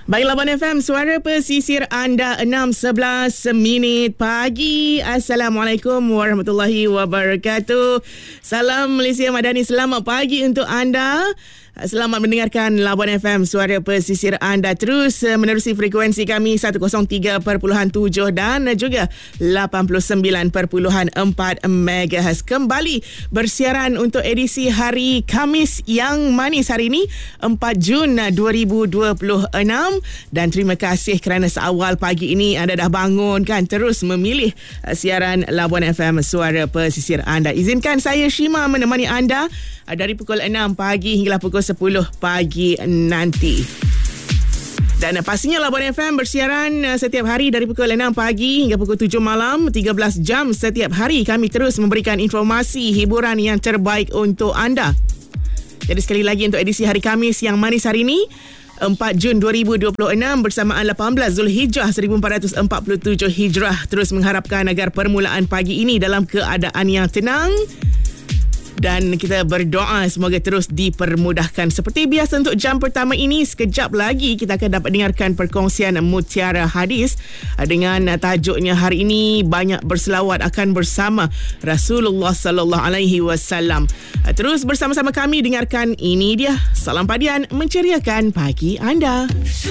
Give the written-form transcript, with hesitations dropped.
Baik, Labuan FM, suara pesisir anda 6.11 minit pagi. Assalamualaikum warahmatullahi wabarakatuh. Salam Malaysia Madani, selamat pagi untuk anda. Selamat mendengarkan Labuan FM, suara pesisir anda. Terus menerusi frekuensi kami 103.7 dan juga 89.4 MHz. Kembali bersiaran untuk edisi hari Khamis yang manis hari ini, 4 Jun 2026. Dan terima kasih kerana seawal pagi ini anda dah bangun kan, terus memilih siaran Labuan FM, suara pesisir anda. Izinkan saya Shima menemani anda dari pukul 6 pagi hinggalah pukul 10 pagi nanti. Dan pastinya Labuan FM bersiaran setiap hari dari pukul 6 pagi hingga pukul 7 malam, 13 jam setiap hari. Kami terus memberikan informasi hiburan yang terbaik untuk anda. Jadi sekali lagi untuk edisi hari Khamis yang manis hari ini, 4 Jun 2026 bersamaan 18 Zulhijjah 1447 Hijrah, terus mengharapkan agar permulaan pagi ini dalam keadaan yang tenang. Dan kita berdoa semoga terus dipermudahkan. Seperti biasa untuk jam pertama ini, sekejap lagi kita akan dapat dengarkan perkongsian Mutiara Hadis dengan tajuknya hari ini, banyak berselawat akan bersama Rasulullah sallallahu alaihi wasallam. Terus bersama-sama kami dengarkan, ini dia Salam Padian menceriakan pagi anda.